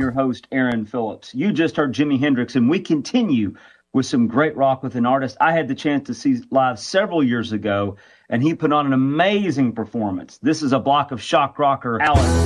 your host, Aaron Phillips. You just heard Jimi Hendrix, and we continue with some great rock with an artist I had the chance to see live several years ago, and he put on an amazing performance. This is a block of shock rocker Alice.